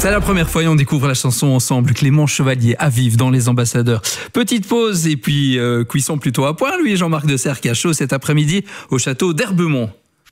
C'est la première fois et on découvre la chanson ensemble. Clément Chevalier à Vive dans Les Ambassadeurs. Petite pause et puis cuisson plutôt à point. Lui et Jean-Marc Desserre qui a chaud cet après-midi au château d'Herbemont.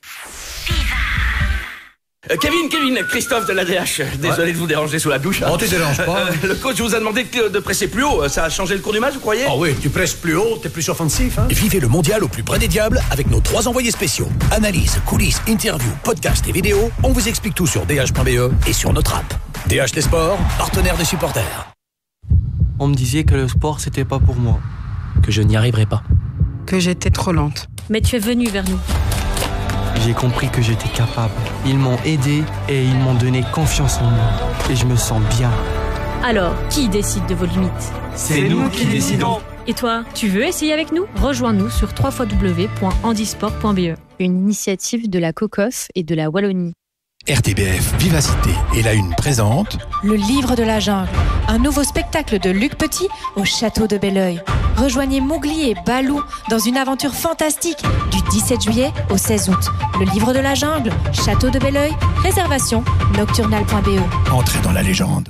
Kevin, Christophe de l'ADH. Désolé de vous déranger sous la douche. Oh, tu déranges pas. Le coach vous a demandé de presser plus haut. Ça a changé le cours du match, vous croyez? Ah oui, tu presses plus haut, t'es plus offensif. Hein. Vivez le mondial au plus près des diables avec nos 3 envoyés spéciaux. Analyse, coulisses, interviews, podcasts et vidéos. On vous explique tout sur dh.be et sur notre app. DH Les Sports, partenaire des supporters. On me disait que le sport, c'était pas pour moi. Que je n'y arriverais pas. Que j'étais trop lente. Mais tu es venu vers nous. J'ai compris que j'étais capable. Ils m'ont aidé et ils m'ont donné confiance en moi. Et je me sens bien. Alors, qui décide de vos limites? C'est nous qui décidons. Et toi, tu veux essayer avec nous? Rejoins-nous sur www.handisport.be. Une initiative de la COCOF et de la Wallonie. RTBF Vivacité et la Une présente Le Livre de la Jungle, un nouveau spectacle de Luc Petit au château de Belleuil. Rejoignez Mowgli et Balou dans une aventure fantastique du 17 juillet au 16 août. Le Livre de la Jungle, château de Belleuil, réservation nocturnal.be. Entrée dans la légende.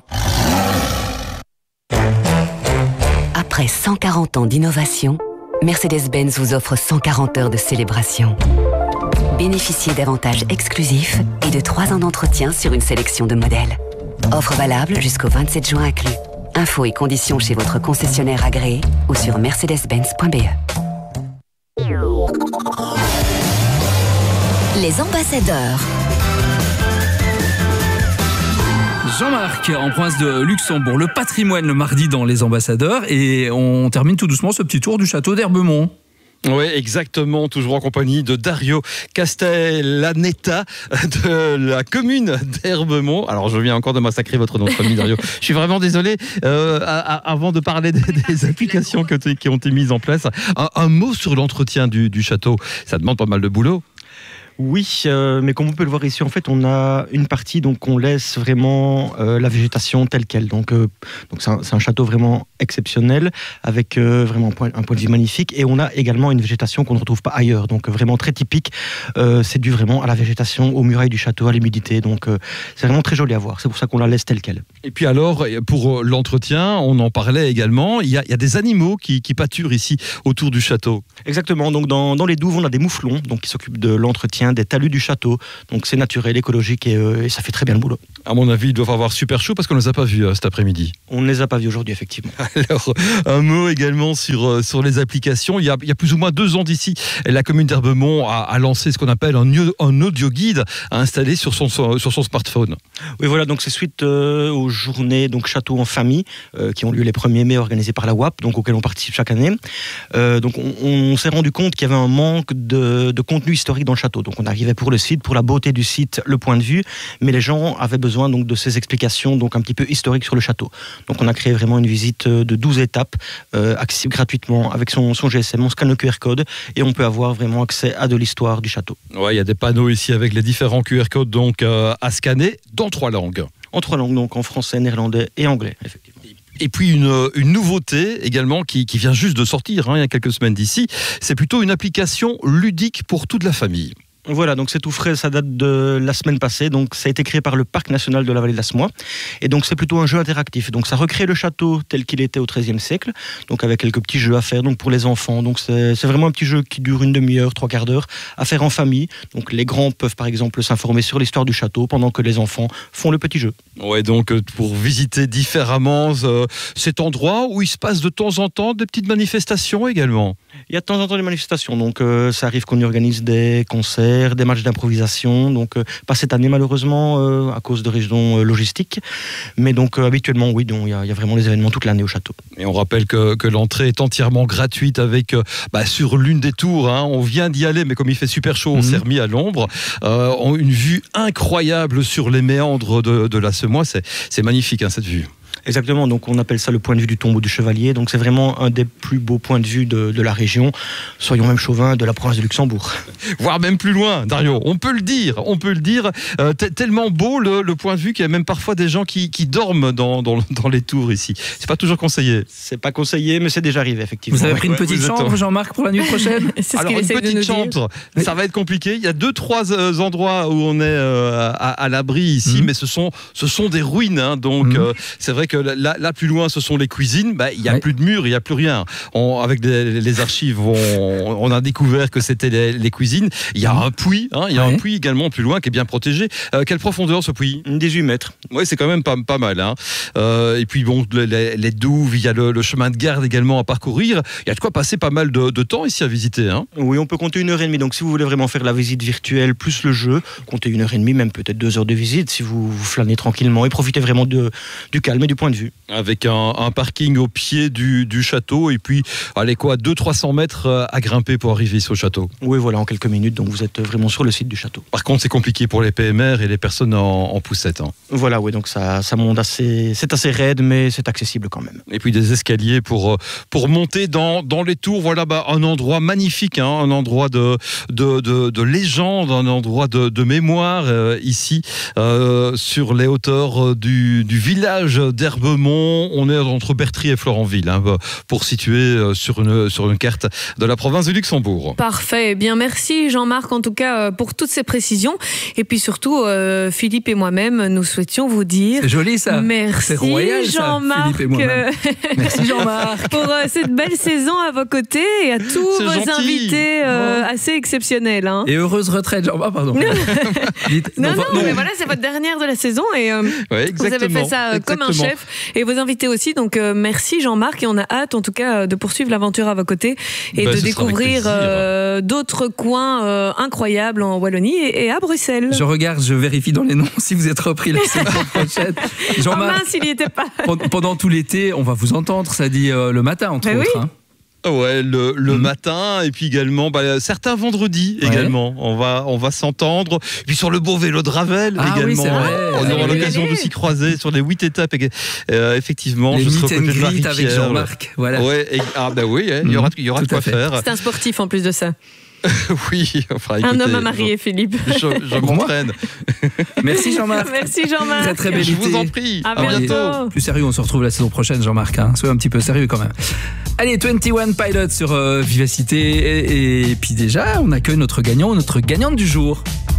Après 140 ans d'innovation, Mercedes-Benz vous offre 140 heures de célébration. Bénéficiez d'avantages exclusifs et de 3 ans d'entretien sur une sélection de modèles. Offre valable jusqu'au 27 juin inclus. Infos et conditions chez votre concessionnaire agréé ou sur mercedes-benz.be. Les ambassadeurs. Jean-Marc, en province de Luxembourg, le patrimoine le mardi dans Les Ambassadeurs et on termine tout doucement ce petit tour du château d'Herbemont. Oui, exactement, toujours en compagnie de Dario Castellaneta de la commune d'Herbemont. Alors, je viens encore de massacrer votre nom de famille, Dario. Je suis vraiment désolé. Avant de parler des applications qui ont été mises en place, un mot sur l'entretien du château. Ça demande pas mal de boulot. Oui, mais comme on peut le voir ici, en fait, on a une partie, donc on laisse vraiment la végétation telle qu'elle. Donc c'est un château vraiment exceptionnel, avec vraiment un point de vue magnifique. Et on a également une végétation qu'on ne retrouve pas ailleurs, donc vraiment très typique. C'est dû vraiment à la végétation, aux murailles du château, à l'humidité. Donc c'est vraiment très joli à voir. C'est pour ça qu'on la laisse telle qu'elle. Et puis alors, pour l'entretien, on en parlait également, il y a des animaux qui pâturent ici autour du château. Exactement, donc dans les douves, on a des mouflons donc, qui s'occupent de l'entretien des talus du château. Donc c'est naturel, écologique et ça fait très bien le boulot. À mon avis, ils doivent avoir super chaud parce qu'on ne les a pas vus cet après-midi. On ne les a pas vus aujourd'hui, effectivement. Alors, un mot également sur les applications. Il y a plus ou moins 2 ans d'ici, la commune d'Herbemont a lancé ce qu'on appelle un audio guide à installer sur son smartphone. Oui, voilà, donc c'est suite aux journées donc, château en famille qui ont lieu les 1er mai organisées par la WAP, donc auxquelles on participe chaque année. Donc on s'est rendu compte qu'il y avait un manque de contenu historique dans le château. Donc on arrivait pour le site, pour la beauté du site, le point de vue, mais les gens avaient besoin donc, de ces explications donc, un petit peu historiques sur le château. Donc on a créé vraiment une visite de 12 étapes, accessible gratuitement avec son GSM, on scanne le QR code et on peut avoir vraiment accès à de l'histoire du château. Ouais, il y a des panneaux ici avec les différents QR codes donc, à scanner dans 3 langues. En 3 langues, donc en français, néerlandais et anglais, effectivement. Et puis une nouveauté également qui vient juste de sortir il y a quelques semaines d'ici, c'est plutôt une application ludique pour toute la famille. Voilà, donc c'est tout frais, ça date de la semaine passée, donc ça a été créé par le Parc national de la vallée de l'Asmois, et donc c'est plutôt un jeu interactif, donc ça recrée le château tel qu'il était au XIIIe siècle, donc avec quelques petits jeux à faire donc pour les enfants, donc c'est vraiment un petit jeu qui dure une demi-heure, 3/4 d'heure, à faire en famille, donc les grands peuvent par exemple s'informer sur l'histoire du château pendant que les enfants font le petit jeu. Ouais, donc pour visiter différemment cet endroit où il se passe de temps en temps des petites manifestations également. Il y a de temps en temps des manifestations, donc ça arrive qu'on y organise des concerts, des matchs d'improvisation, donc pas cette année malheureusement à cause de raisons logistiques, mais donc habituellement oui, il y a vraiment des événements toute l'année au château. Et on rappelle que l'entrée est entièrement gratuite avec sur l'une des tours, on vient d'y aller, mais comme il fait super chaud, on s'est remis à l'ombre, une vue incroyable sur les méandres de la Semois, c'est magnifique cette vue. Exactement, donc on appelle ça le point de vue du tombeau du chevalier. Donc c'est vraiment un des plus beaux points de vue de la région, soyons même chauvins, de la province de Luxembourg. Voire même plus loin, Dario, on peut le dire. Tellement beau le point de vue qu'il y a même parfois des gens qui dorment dans les tours ici. C'est pas toujours conseillé. C'est pas conseillé, mais c'est déjà arrivé, effectivement. Vous avez pris une petite chambre, Jean-Marc, pour la nuit prochaine? Alors, une petite chambre, ça va être compliqué. Il y a 2-3 endroits où on est à l'abri ici, mais ce sont des ruines. Hein, donc, c'est vrai que là, plus loin, ce sont les cuisines. Il n'y a plus de murs, il n'y a plus rien. Avec les archives, on a découvert que c'était les cuisines. Il y a un puits, un puits également plus loin qui est bien protégé. Quelle profondeur ce puits? 18 mètres. Oui, c'est quand même pas mal. Hein. Et puis bon, les douves, il y a le chemin de garde également à parcourir. Il y a de quoi passer pas mal de temps ici à visiter. Hein. Oui, on peut compter 1h30. Donc si vous voulez vraiment faire la visite virtuelle plus le jeu, comptez 1h30, même peut-être 2 heures de visite si vous flânez tranquillement et profitez vraiment du calme et du point de vue. Avec un parking au pied du château et puis, allez quoi, 200-300 mètres à grimper pour arriver ici au château. Oui, voilà, en quelques minutes. Donc vous êtes vraiment sur le site du château. Par contre, c'est compliqué pour les PMR et les personnes en poussette. Hein. Voilà, oui, donc ça monte c'est assez raide, mais c'est accessible quand même. Et puis des escaliers pour monter dans les tours. Voilà, un endroit magnifique, hein, un endroit de légende, un endroit de mémoire ici sur les hauteurs du village d'Herbemont. On est entre Bertry et Florenville, hein, pour situer sur une carte de la province de Luxembourg. Parfait. Eh bien, merci Jean-Marc en tout cas pour toutes ces précisions. Et puis surtout, Philippe et moi-même, nous souhaitions vous dire... C'est joli ça. Merci c'est royal, Jean-Marc. Philippe et moi-même. Merci Jean-Marc. Pour cette belle saison à vos côtés et à tous c'est vos gentil. invités assez exceptionnels. Hein. Et heureuse retraite, Jean-Marc, pardon. Non, mais voilà, c'est votre dernière de la saison et vous avez fait ça comme un chef. Et vos invités aussi, donc merci Jean-Marc et on a hâte en tout cas de poursuivre l'aventure à vos côtés et de découvrir d'autres coins incroyables en Wallonie et à Bruxelles. Je regarde, je vérifie dans les noms si vous êtes repris la semaine prochaine. Jean-Marc, mince, il n'y était pas. Pendant tout l'été, on va vous entendre, ça dit le matin entre autres. Oui. Hein. Ouais, le matin et puis également certains vendredis également. On va s'entendre. Et puis sur le beau vélo de Ravel également. Oui, c'est vrai. On aura l'occasion de s'y croiser sur les 8 étapes. Effectivement, les je serai meet and greet avec Jean-Marc. Voilà. Ouais, il y aura de quoi faire. C'est un sportif en plus de ça. Oui, enfin, écoutez, un homme à marier, Philippe. Je m'entraîne. Merci Jean-Marc. Merci Jean-Marc. Très très belle Je été. vous en prie. À bientôt. Plus sérieux, on se retrouve la saison prochaine, Jean-Marc. Hein. Soyez un petit peu sérieux quand même. Allez, 21 Pilots sur Vivacité. Et puis déjà, on accueille notre gagnant ou notre gagnante du jour.